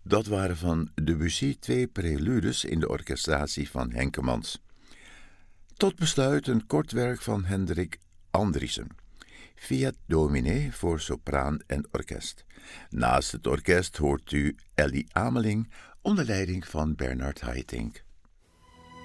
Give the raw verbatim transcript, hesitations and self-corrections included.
Dat waren van Debussy twee preludes in de orchestratie van Henkemans. Tot besluit een kort werk van Hendrik Andriessen, Fiat Domine voor sopraan en orkest. Naast het orkest hoort u Ellie Ameling onder leiding van Bernard Haitink.